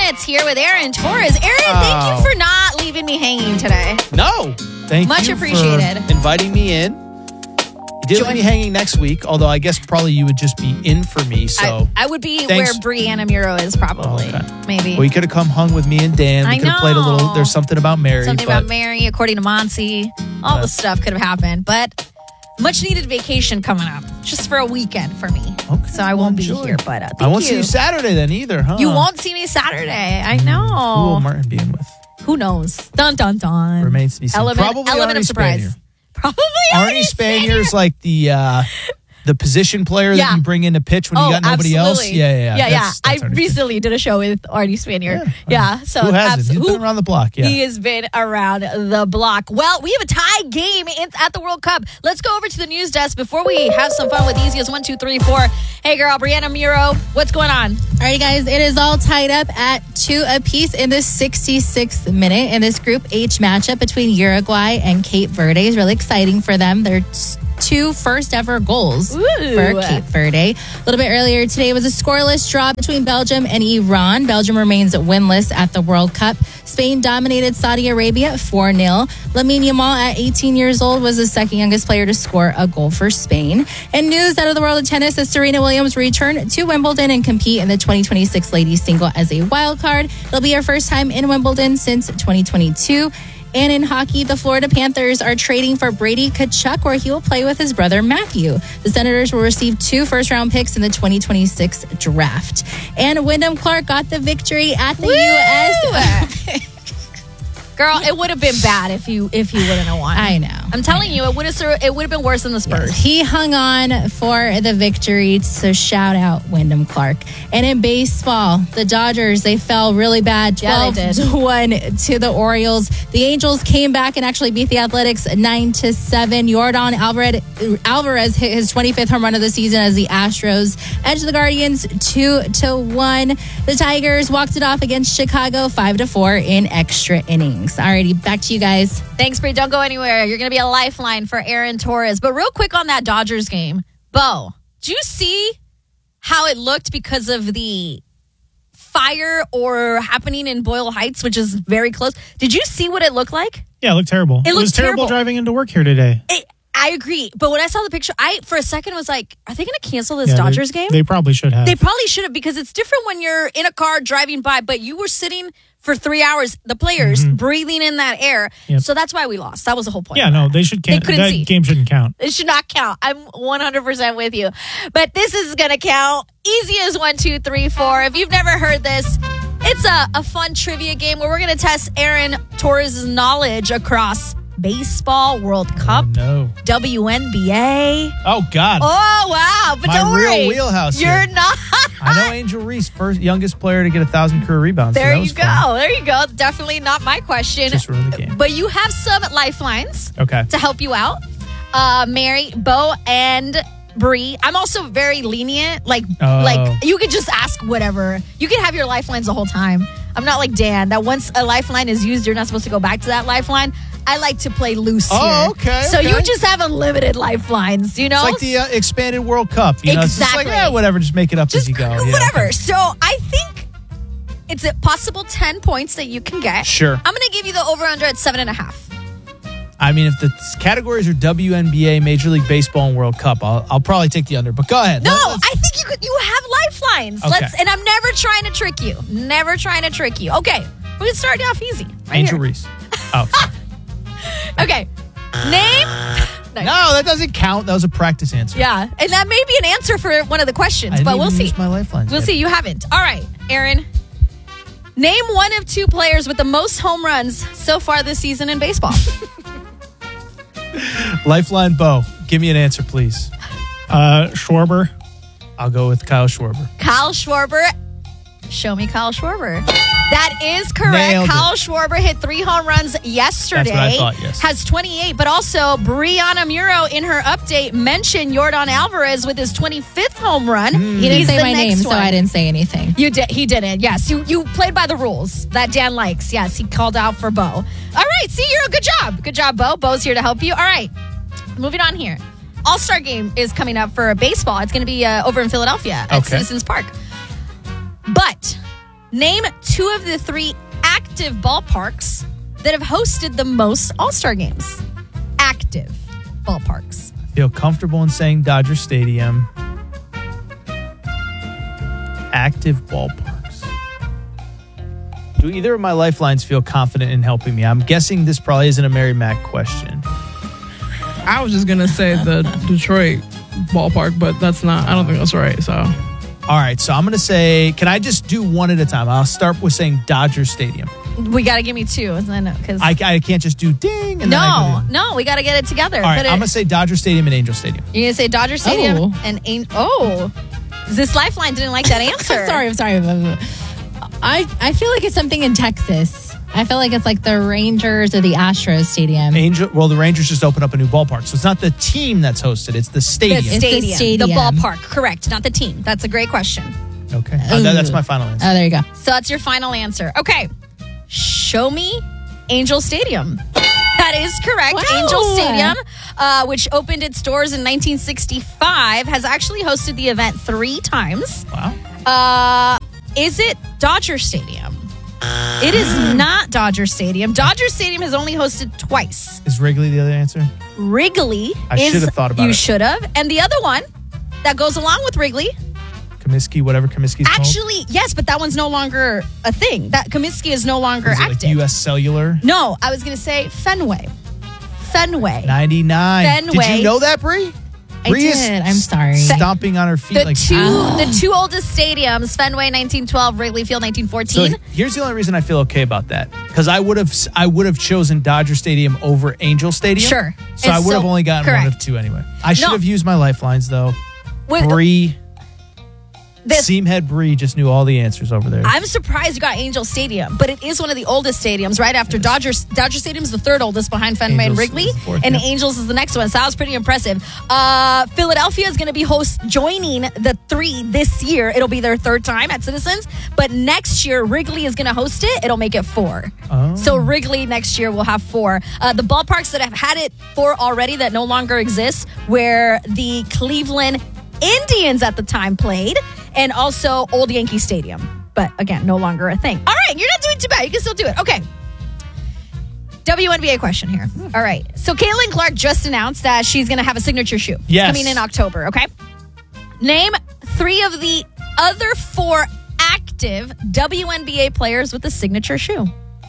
minutes here with Aaron Torres. Aaron, thank you for not leaving me hanging today. No. Thank Much you appreciated. for inviting me in. You did leave me hanging next week, although I guess probably you would just be in for me. So I would be where Brianna Muro is probably. Maybe. Well, you could have come hung with me and Dan. We could have played a little. There's something about Mary. Something about Mary, according to Monty. All the stuff could have happened. But much needed vacation coming up. Just for a weekend for me. Okay, so I won't be here. But thank you. I won't see you Saturday then either, huh? You won't see me Saturday. I know. Who will Martin be in with? Who knows? Dun, dun, dun. Remains to be seen. Element of surprise. Spanier. Probably Arnie Spanier's like the position player that you bring in to pitch when you got nobody else. Yeah. That's I recently did a show with Arnie Spanier. Yeah. So who hasn't? He's been around the block. Yeah. He has been around the block. Well, we have a tie game at the World Cup. Let's go over to the news desk before we have some fun with Easy as 1, 2, 3, 4. Hey, girl, Brianna Muro, what's going on? All right, guys, it is all tied up at 2 apiece in the 66th minute in this Group H matchup between Uruguay and Cape Verde. It's really exciting for them. They're 2 first ever goals for Cape Verde. A little bit earlier today was a scoreless draw between Belgium and Iran. Belgium remains winless at the World Cup. Spain dominated Saudi Arabia 4-0. Lamine Yamal at 18 years old was the second youngest player to score a goal for Spain. And news out of the world of tennis as Serena Williams returned to Wimbledon and compete in the 2026 ladies single as a wild card. It'll be her first time in Wimbledon since 2022. And in hockey, the Florida Panthers are trading for Brady Tkachuk, where he will play with his brother Matthew. The Senators will receive 2 first-round picks in the 2026 draft. And Wyndham Clark got the victory at the U.S. Girl, it would have been bad if you wouldn't have won. I know. I'm telling you, it would have been worse than the Spurs. Yes, he hung on for the victory, so shout out Wyndham Clark. And in baseball, the Dodgers, they fell really bad, 12-1 to the Orioles. The Angels came back and actually beat the Athletics 9-7. Yordan Alvarez hit his 25th home run of the season as the Astros edged the Guardians 2-1. The Tigers walked it off against Chicago 5-4 in extra innings. Alrighty, back to you guys. Thanks, Brie. Don't go anywhere. You're going to be a lifeline for Aaron Torres. But real quick on that Dodgers game. Bo, do you see how it looked because of the fire or happening in Boyle Heights, which is very close? Did you see what it looked like? Yeah, it looked terrible. It was terrible driving into work here today. I agree. But when I saw the picture, I, for a second, was like, are they going to cancel this Dodgers game? They probably should have. They probably should have, because it's different when you're in a car driving by, but you were sitting for 3 hours, the players breathing in that air. Yep. So that's why we lost. That was the whole point. Yeah, no, they should cancel. That game shouldn't count. It should not count. I'm 100% with you. But this is going to count. Easy as 1, 2, 3, 4. If you've never heard this, it's a fun trivia game where we're going to test Aaron Torres' knowledge across baseball, World Cup, WNBA. Oh, God. Oh, wow. But don't worry. My real wheelhouse. You're not. I know Angel Reese, first youngest player to get 1,000 career rebounds. There you go. There you go. Definitely not my question. Just ruin the game. But you have some lifelines to help you out. Mary, Bo, and Bree. I'm also very lenient. Like you could just ask whatever. You can have your lifelines the whole time. I'm not like Dan, that once a lifeline is used, you're not supposed to go back to that lifeline. I like to play loose here. Oh, okay. So you just have unlimited lifelines, you know? It's like the expanded World Cup. You know? It's just like, whatever, just make it up as you go. Whatever. Okay. So I think it's a possible 10 points that you can get. Sure. I'm going to give you the over-under at 7.5. I mean, if the categories are WNBA, Major League Baseball, and World Cup, I'll probably take the under. But go ahead. No, I think you have lifelines. Okay. And I'm never trying to trick you. Never trying to trick you. Okay, we're going to start off easy. Angel Reese. Oh. Okay. Name. No, that doesn't count. That was a practice answer. Yeah, and that may be an answer for one of the questions, but we'll see. My lifelines we'll see. You haven't. All right, Aaron. Name one of 2 players with the most home runs so far this season in baseball. Lifeline, Bo. Give me an answer, please. Schwarber. I'll go with Kyle Schwarber. Kyle Schwarber. Show me Kyle Schwarber. That is correct. Nailed Kyle it. Schwarber hit 3 home runs yesterday. That's what I thought, yes. Has 28, but also Brianna Muro in her update mentioned Yordan Alvarez with his 25th home run. He didn't say my name, so I didn't say anything. You did. He didn't. Yes, you played by the rules that Dan likes. Yes, he called out for Bo. All right, see, you're a good job. Good job, Bo. Bo's here to help you. All right, moving on here. All-Star game is coming up for baseball. It's going to be over in Philadelphia at Citizens Park. But Name 2 of the 3 active ballparks that have hosted the most All-Star games. Active ballparks. I feel comfortable in saying Dodger Stadium. Active ballparks. Do either of my lifelines feel confident in helping me? I'm guessing this probably isn't a Mary Mac question. I was just going to say the Detroit ballpark, but that's not, I don't think that's right, so. All right, so I'm going to say, can I just do one at a time? I'll start with saying Dodger Stadium. We got to give me 2. Cause I can't just do ding. And no, we got to get it together. All right, I'm going to say Dodger Stadium and Angel Stadium. You're going to say Dodger Stadium and Angel. This lifeline didn't like that answer. I'm sorry. I feel like it's something in Texas. I feel like it's like the Rangers or the Astros Stadium. The Rangers just opened up a new ballpark. So it's not the team that's hosted, it's the stadium. The stadium. The ballpark, correct. Not the team. That's a great question. Okay. That's my final answer. Oh, there you go. So that's your final answer. Okay. Show me Angel Stadium. That is correct. Wow. Angel Stadium, which opened its doors in 1965, has actually hosted the event 3 times. Wow. Is it Dodger Stadium? It is not Dodger Stadium. Dodger Stadium has only hosted twice. Is Wrigley the other answer? Wrigley. I should have thought about it. You should have. And the other one that goes along with Wrigley. Comiskey, whatever Comiskey's called? Actually, yes, but that one's no longer a thing. That Comiskey is no longer active. Like U.S. Cellular? No, I was going to say Fenway. 99. Fenway. Did you know that, Bree? I did. I'm sorry. Stomping on her feet the 2 oldest stadiums, Fenway 1912, Wrigley Field 1914. So here's the only reason I feel okay about that. Because I would have chosen Dodger Stadium over Angel Stadium. Sure. So I would have only gotten one of 2 anyway. I should have used my lifelines though. Bree. Seamhead Bree just knew all the answers over there. I'm surprised you got Angel Stadium, but it is one of the oldest stadiums right after Dodger Stadium is the 3rd oldest behind Fenway and Wrigley, and Angels is the next one. So that was pretty impressive. Philadelphia is going to be joining the 3 this year. It'll be their 3rd time at Citizens, but next year Wrigley is going to host it. It'll make it 4. Oh. So Wrigley next year will have 4. The ballparks that have had it 4 already that no longer exist, where the Cleveland Indians at the time played, and also Old Yankee Stadium. But again, no longer a thing. All right, you're not doing too bad. You can still do it. Okay. WNBA question here. All right. So Caitlin Clark just announced that she's going to have a signature shoe coming in October, okay? Name 3 of the other 4 active WNBA players with a signature shoe.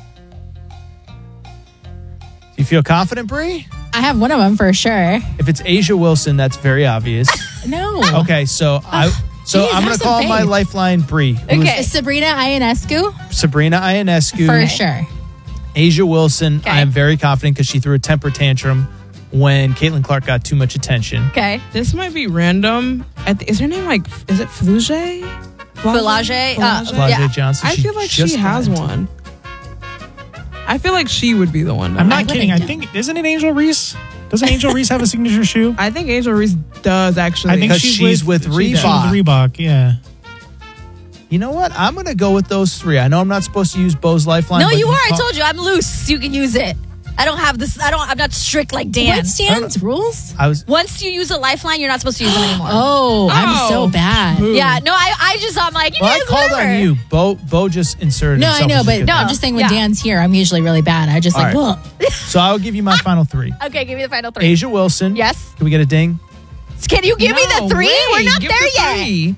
Do you feel confident, Bree? I have one of them for sure. If it's A'ja Wilson, that's very obvious. No. Okay, so I'm going to call my lifeline Bree. Okay. Sabrina Ionescu. For sure. A'ja Wilson, I am very confident because she threw a temper tantrum when Caitlin Clark got too much attention. Okay. This might be random. Is her name is it Flau'jae? Flau'jae Johnson. I feel like she has one. I feel like she would be the one. I'm not kidding. I think, isn't it Angel Reese? Doesn't Angel Reese have a signature shoe? I think Angel Reese does, actually. I think she's with Reebok. Reebok, yeah. You know what? I'm going to go with those 3. I know I'm not supposed to use Bo's lifeline. No, you are. I told you. I'm loose. You can use it. I don't have this. I'm not strict like Dan. What's Dan's rules? Once you use a lifeline, you're not supposed to use them anymore. I'm so bad. Boo. Yeah, no, I'm like, I called on you. Bo just inserted himself. I know, but I'm just saying when Dan's here, I'm usually really bad. I just So I'll give you my final 3. Okay, give me the final 3. A'ja Wilson. Yes. Can we get a ding? Can you give me the 3? We're not there yet.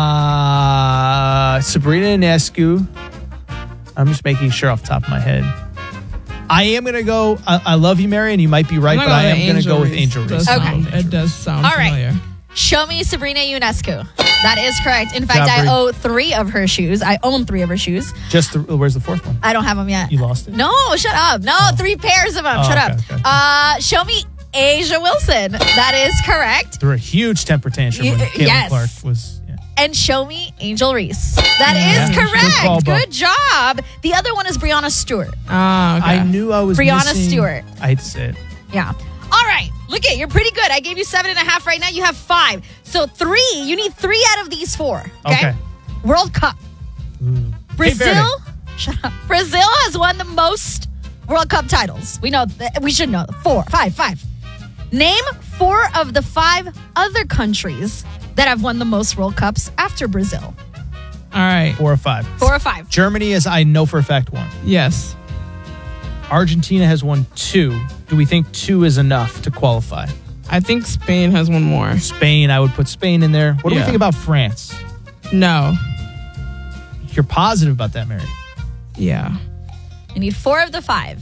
Sabrina Ionescu. I'm just making sure off the top of my head. I am going to go, I love you, Mary, and you might be right, but I am going to go with Angel Reese. Okay. It does sound familiar. Right. Show me Sabrina Ionescu. That is correct. In fact, I own 3 of her shoes. Where's the 4th one? I don't have them yet. You lost it? No, shut up. No, 3 pairs of them. Shut up. Okay. Show me A'ja Wilson. That is correct. Threw a huge temper tantrum when Caitlin Clark was... And show me Angel Reese. That is correct. Good job. The other one is Breanna Stewart. Okay. I knew I was Breanna missing. Stewart. I hate to say it. Yeah. All right. Look it. You're pretty good. I gave you 7.5 right now. You have 5. So 3. You need 3 out of these 4. Okay. World Cup. Brazil. Shut up. Brazil has won the most World Cup titles. We know that. We should know. 5. Name 4 of the 5 other countries that have won the most World Cups after Brazil. All right. 4 or 5. 4 or 5. Germany, as I know for a fact, won. Yes. Argentina has won 2. Do we think 2 is enough to qualify? I think Spain has one more. Spain, I would put Spain in there. What do we think about France? No. You're positive about that, Mary? Yeah. You need 4 of the 5.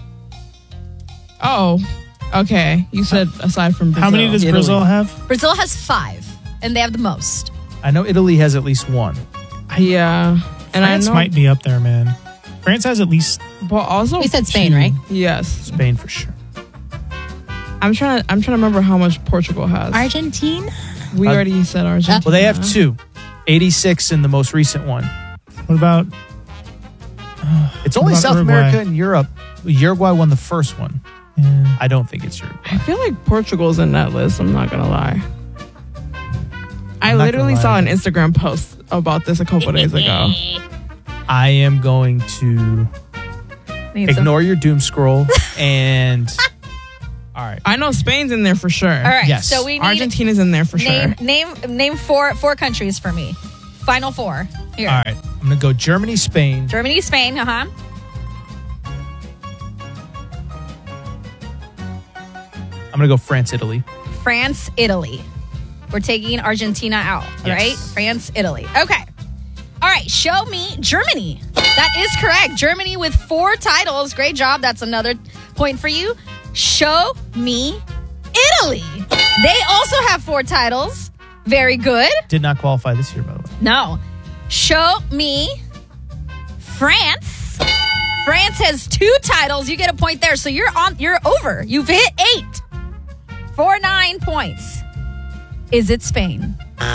Oh, okay. You said aside from Brazil. How many does Brazil have? Brazil has 5, and they have the most. I know Italy has at least 1. Yeah. And France might be up there, man. France has at least... But also... We said Spain, right? Yes. Spain for sure. I'm trying to remember how much Portugal has. Argentina? We already said Argentina. Well, they have 2. 86 in the most recent one. What about... It's only South Uruguay? America and Europe. Uruguay won the first one. Yeah. I don't think it's Uruguay. I feel like Portugal's in that list. I'm not going to lie. I not literally gonna saw lie. an Instagram post about this a couple days ago. I am going to ignore your doom scroll and... All right. I know Spain's in there for sure. All right. Yes. So we need Argentina's in there for sure. name 4 countries for me. Final 4. Here. All right. I'm going to go Germany, Spain. Germany, Spain. I'm going to go France, Italy. France, Italy. We're taking Argentina out, right? France, Italy. Okay. All right. Show me Germany. That is correct. Germany with 4 titles. Great job. That's another point for you. Show me Italy. They also have 4 titles. Very good. Did not qualify this year, by the way. No. Show me France. France has 2 titles. You get a point there. So you're over. You've hit 8 for 9 points. Is it Spain?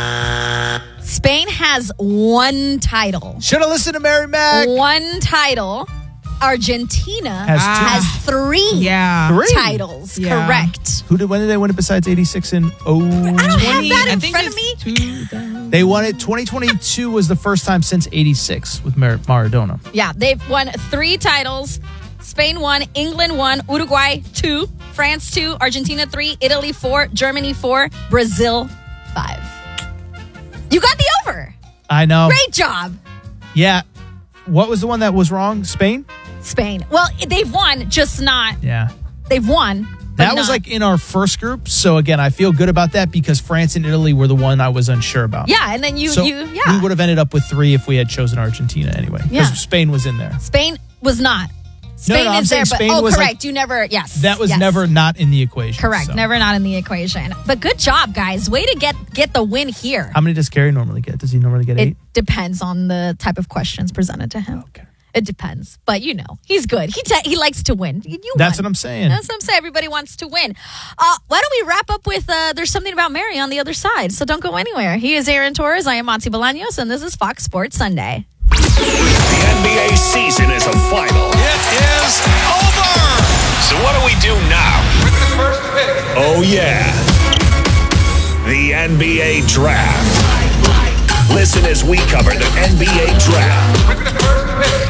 Spain has 1 title. Should have listened to Mary Mac. 1 title. Argentina Has 3 Yeah. 3 titles. Yeah. Correct. When did they win it besides 86 and I don't have that in front of me. They won it. 2022 was the first time since 86 with Maradona. Yeah, they've won 3 titles. Spain 1, England 1, Uruguay 2, France 2, Argentina 3, Italy 4, Germany 4, Brazil 5. You got the over. I know. Great job. Yeah. What was the one that was wrong? Spain? Spain. Well, they've won, just not. Yeah. They've won. That was like in our first group. So again, I feel good about that because France and Italy were the one I was unsure about. Yeah, and then We yeah. would have ended up with 3 if we had chosen Argentina anyway. Because Yeah. Spain was in there. Spain was not. Spain I'm is saying there, Spain but was correct. like- You never. Yes, That was yes. never not in the equation. correct. so. Never not in the equation. But good job, guys. Way to get the win here. How many does Carrie normally get? Does he normally get 8? It depends on the type of questions presented to him. Okay. It depends, but he's good. He likes to win. That's what I'm saying. That's what I'm saying. Everybody wants to win. Why don't we wrap up with there's something about Mary on the other side. So don't go anywhere. He is Aaron Torres. I am Monty Bolaños, and this is Fox Sports Sunday. The NBA season is a final. It is over. So what do we do now? With the first pick. Oh yeah. The NBA Draft. Listen as we cover the NBA Draft. With the first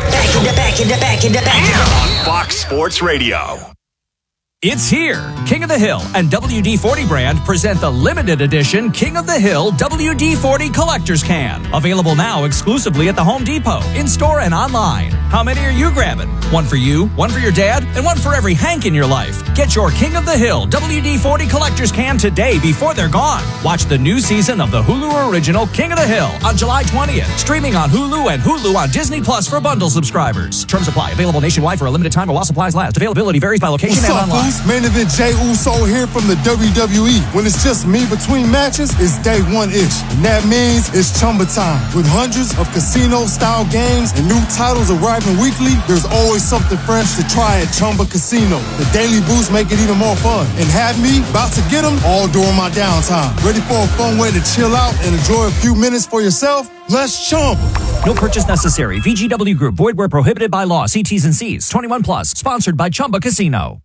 pick. On Fox Sports Radio. It's here. King of the Hill and WD-40 brand present the limited edition King of the Hill WD-40 Collector's Can. Available now exclusively at the Home Depot, in-store and online. How many are you grabbing? One for you, one for your dad, and one for every Hank in your life. Get your King of the Hill WD-40 Collector's Can today before they're gone. Watch the new season of the Hulu original King of the Hill on July 20th. Streaming on Hulu and Hulu on Disney Plus for bundle subscribers. Terms apply. Available nationwide for a limited time while supplies last. Availability varies by location and online. Main event Jey Uso here from the WWE. When it's just me between matches, it's day 1-ish. And that means it's Chumba time. With hundreds of casino-style games and new titles arriving weekly, there's always something fresh to try at Chumba Casino. The daily boosts make it even more fun. And have me about to get them all during my downtime. Ready for a fun way to chill out and enjoy a few minutes for yourself? Let's Chumba. No purchase necessary. VGW Group. Void where prohibited by law. See T's and C's. 21 plus. Sponsored by Chumba Casino.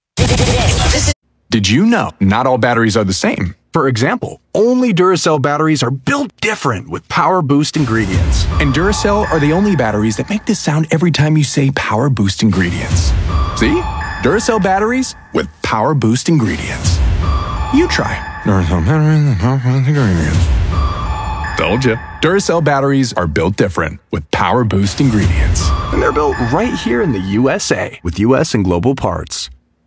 Did you know not all batteries are the same? For example, only Duracell batteries are built different with Power Boost ingredients. And Duracell are the only batteries that make this sound every time you say Power Boost ingredients. See? Duracell batteries with Power Boost ingredients. You try Duracell batteries with Power Boost ingredients. Told you. Duracell batteries are built different with Power Boost ingredients. And they're built right here in the USA with US and global parts.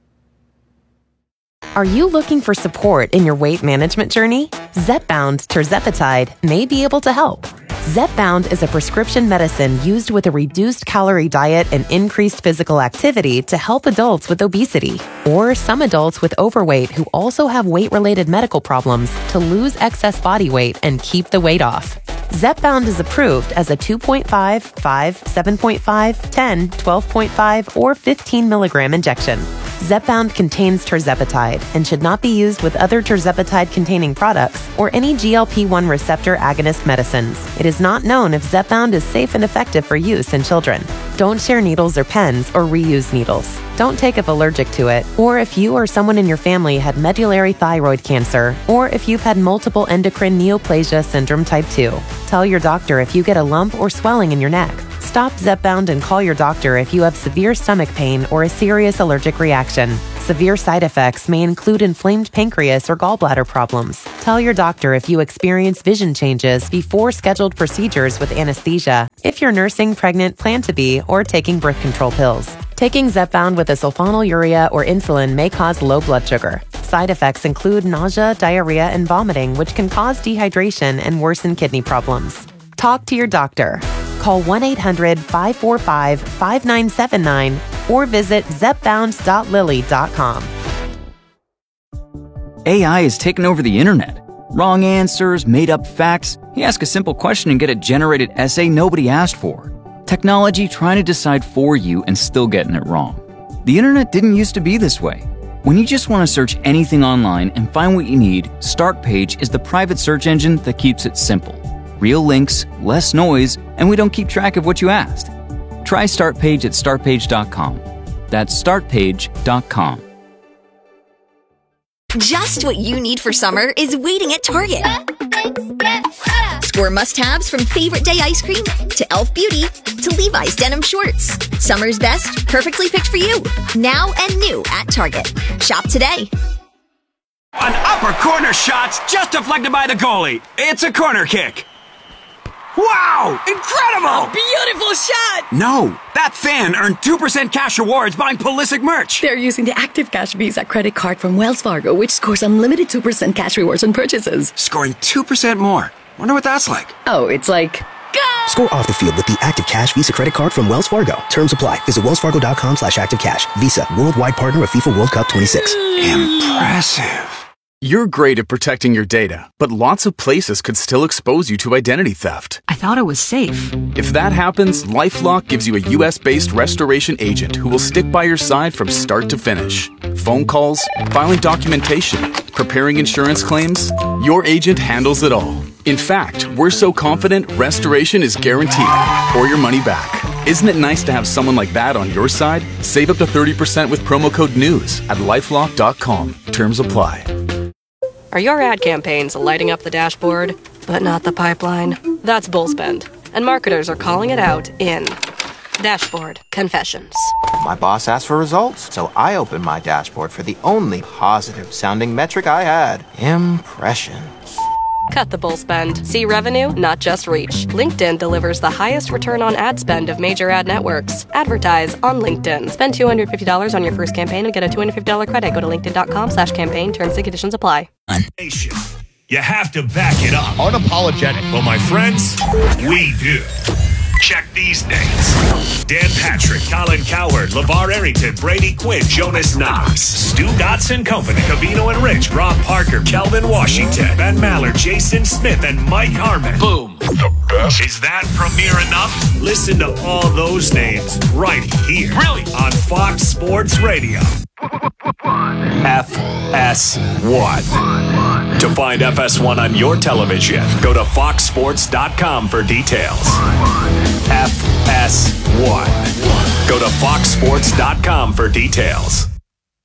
Are you looking for support in your weight management journey? Zepbound tirzepatide may be able to help. Zepbound is a prescription medicine used with a reduced calorie diet and increased physical activity to help adults with obesity or some adults with overweight who also have weight-related medical problems to lose excess body weight and keep the weight off. Zepbound is approved as a 2.5, 5, 7.5, 10, 12.5, or 15 milligram injection. Zepbound contains tirzepatide and should not be used with other tirzepatide-containing products or any GLP-1 receptor agonist medicines. It is not known if Zepbound is safe and effective for use in children. Don't share needles or pens or reuse needles. Don't take if allergic to it, or if you or someone in your family had medullary thyroid cancer, or if you've had multiple endocrine neoplasia syndrome type 2. Tell your doctor if you get a lump or swelling in your neck. Stop Zepbound and call your doctor if you have severe stomach pain or a serious allergic reaction. Severe side effects may include inflamed pancreas or gallbladder problems. Tell your doctor if you experience vision changes before scheduled procedures with anesthesia, if you're nursing, pregnant, plan to be, or taking birth control pills. Taking Zepbound with a sulfonylurea or insulin may cause low blood sugar. Side effects include nausea, diarrhea, and vomiting, which can cause dehydration and worsen kidney problems. Talk to your doctor. Call 1-800-545-5979 or visit zepbound.lilly.com. AI has taken over the internet. Wrong answers, made-up facts. You ask a simple question and get a generated essay nobody asked for. Technology trying to decide for you and still getting it wrong. The internet didn't used to be this way. When you just want to search anything online and find what you need, Startpage is the private search engine that keeps it simple. Real links, less noise, and we don't keep track of what you asked. Try Startpage at startpage.com. That's startpage.com. Just what you need for summer is waiting at Target. Score must-haves from favorite day ice cream to Elf Beauty to Levi's denim shorts. Summer's best, perfectly picked for you. Now and new at Target. Shop today. An upper corner shot's just deflected by the goalie. It's a corner kick. Wow! Incredible! A beautiful shot! No, that fan earned 2% cash rewards buying Pulisic merch. They're using the Active Cash Visa credit card from Wells Fargo, which scores unlimited 2% cash rewards on purchases. Scoring 2% more. Wonder what that's like. Oh, it's like... Go! Score off the field with the Active Cash Visa credit card from Wells Fargo. Terms apply. Visit wellsfargo.com/activecash. Visa, worldwide partner of FIFA World Cup 26. Impressive. You're great at protecting your data, but lots of places could still expose you to identity theft. I thought it was safe. If that happens, LifeLock gives you a US-based restoration agent who will stick by your side from start to finish. Phone calls, filing documentation, preparing insurance claims, your agent handles it all. In fact, we're so confident restoration is guaranteed or your money back. Isn't it nice to have someone like that on your side? Save up to 30% with promo code NEWS at LifeLock.com. Terms apply. Are your ad campaigns lighting up the dashboard, but not the pipeline? That's Bullspend, and marketers are calling it out in Dashboard Confessions. My boss asked for results, so I opened my dashboard for the only positive-sounding metric I had: impressions. Cut the bull spend. See revenue, not just reach. LinkedIn delivers the highest return on ad spend of major ad networks. Advertise on LinkedIn. Spend $250 on your first campaign and get a $250 credit. Go to linkedin.com/campaign. Terms and conditions apply. You have to back it up. Unapologetic. Well, my friends, we do. Check these names: Dan Patrick, Colin Cowherd, LeVar Arrington, Brady Quinn, Jonas Knox, Stu Dotson Company, Cavino and Rich, Rob Parker, Kelvin Washington, Ben Maller, Jason Smith, and Mike Harmon. Boom. The best. Is that premiere enough? Listen to all those names right here. Really? On Fox Sports Radio. FS1. To find FS1 on your television, go to foxsports.com for details. FS1. Go to foxsports.com for details.